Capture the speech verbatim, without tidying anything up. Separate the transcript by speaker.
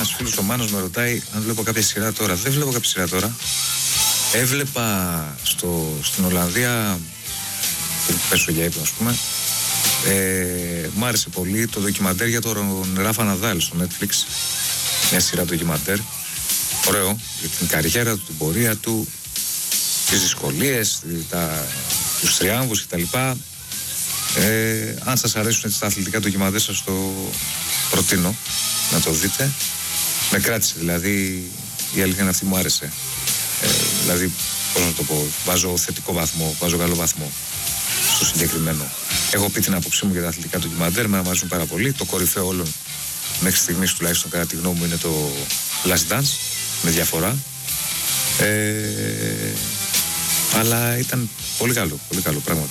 Speaker 1: Ένας φίλος ο Μάνος με ρωτάει αν βλέπω κάποια σειρά τώρα. Δεν βλέπω κάποια σειρά τώρα. Έβλεπα στο, στην Ολλανδία, που πέσω για ύπνο, ας πούμε, ε, μ' άρεσε πολύ το ντοκιμαντέρ για τον Ράφα Ναδάλ στο Netflix. Μια σειρά ντοκιμαντέρ. Ωραίο, για την καριέρα του, την πορεία του, τις δυσκολίες, τα, τους τριάμβους κτλ. Ε, αν σας αρέσουν έτσι τα αθλητικά ντοκιμαντέρ, σας το προτείνω να το δείτε. Με κράτησε δηλαδή, η αλήθεια είναι αυτή, μου άρεσε. Ε, δηλαδή, πώς να το πω, βάζω θετικό βαθμό, βάζω καλό βαθμό στο συγκεκριμένο. Έχω πει την άποψή μου για τα αθλητικά ντοκιμαντέρ, με αρέσουν πάρα πολύ. Το κορυφαίο όλων μέχρι στιγμής, τουλάχιστον κατά τη γνώμη μου, είναι το Last Dance, με διαφορά. Ε, αλλά ήταν πολύ καλό, πολύ καλό πράγματι.